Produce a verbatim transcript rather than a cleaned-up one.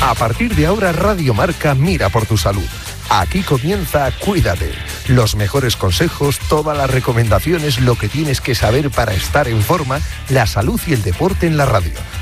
A partir de ahora, Radio Marca mira por tu salud. Aquí comienza Cuídate. Los mejores consejos, todas las recomendaciones, lo que tienes que saber para estar en forma, la salud y el deporte en la radio.